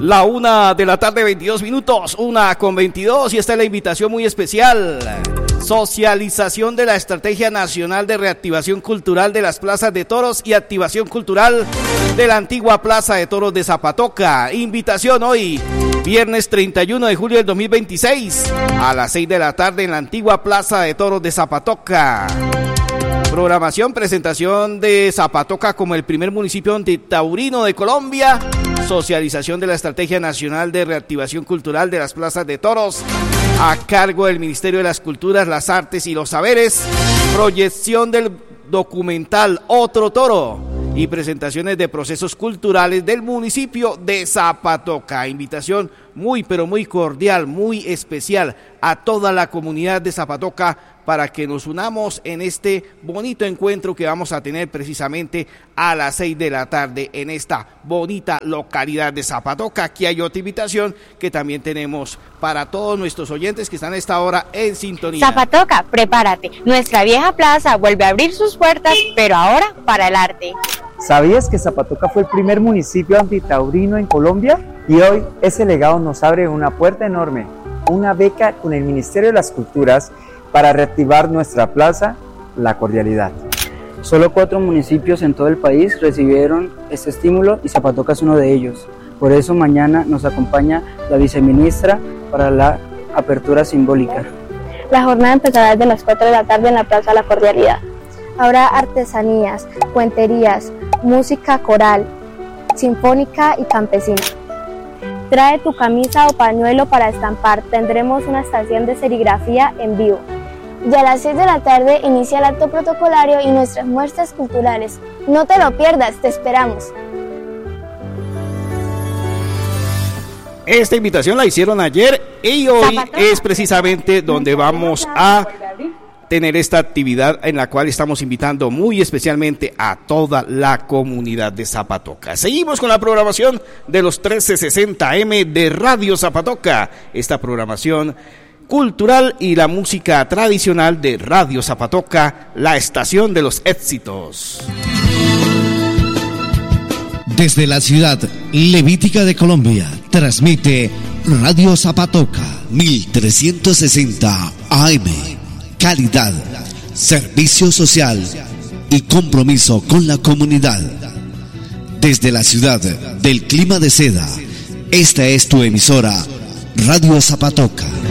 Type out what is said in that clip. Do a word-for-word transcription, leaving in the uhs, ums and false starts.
La una de la tarde, veintidós minutos, una con veintidós, y esta es la invitación muy especial. Socialización de la Estrategia Nacional de Reactivación Cultural de las Plazas de Toros y Activación Cultural de la antigua Plaza de Toros de Zapatoca. Invitación hoy, viernes treinta y uno de julio del dos mil veintiséis, a las seis de la tarde en la antigua Plaza de Toros de Zapatoca. Programación, presentación de Zapatoca como el primer municipio antitaurino de Colombia. Socialización de la Estrategia Nacional de Reactivación Cultural de las Plazas de Toros, a cargo del Ministerio de las Culturas, las Artes y los Saberes. Proyección del documental Otro Toro y presentaciones de procesos culturales del municipio de Zapatoca. Invitación muy pero muy cordial, muy especial a toda la comunidad de Zapatoca para que nos unamos en este bonito encuentro que vamos a tener precisamente a las seis de la tarde en esta bonita localidad de Zapatoca. Aquí hay otra invitación que también tenemos para todos nuestros oyentes que están a esta hora en sintonía. Zapatoca, prepárate, nuestra vieja plaza vuelve a abrir sus puertas, pero ahora para el arte. ¿Sabías que Zapatoca fue el primer municipio antitaurino en Colombia? Y hoy ese legado nos abre una puerta enorme, una beca con el Ministerio de las Culturas para reactivar nuestra plaza, La Cordialidad. Solo cuatro municipios en todo el país recibieron este estímulo y Zapatoca es uno de ellos. Por eso mañana nos acompaña la viceministra para la apertura simbólica. La jornada empezará desde las cuatro de la tarde en la Plaza La Cordialidad. Habrá artesanías, cuenterías, música coral, sinfónica y campesina. Trae tu camisa o pañuelo para estampar. Tendremos una estación de serigrafía en vivo. Y a las seis de la tarde inicia el acto protocolario y nuestras muestras culturales. No te lo pierdas, te esperamos. Esta invitación la hicieron ayer y hoy es precisamente donde vamos a tener esta actividad en la cual estamos invitando muy especialmente a toda la comunidad de Zapatoca. Seguimos con la programación de los trece sesenta eme de Radio Zapatoca, esta programación cultural y la música tradicional de Radio Zapatoca, la estación de los éxitos. Desde la ciudad levítica de Colombia, transmite Radio Zapatoca mil trescientos sesenta A M. Calidad, servicio social y compromiso con la comunidad. Desde la ciudad del clima de seda, esta es tu emisora, Radio Zapatoca.